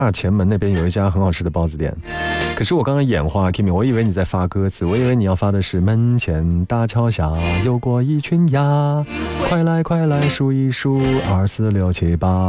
前门那边有一家很好吃的包子店，可是我刚刚眼花 Kimi， 我以为你在发歌词，我以为你要发的是门前大桥下游过一群鸭，快来快来数一数2、4、6、7、8。